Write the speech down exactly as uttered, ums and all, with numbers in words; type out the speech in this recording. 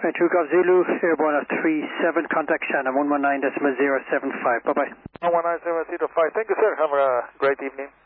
Right, two Golf Zulu, airborne at three seven, contact Shannon, one one nine decimal zero seven five. Bye-bye. one one nine zero zero five. Thank you, sir. Have a great evening.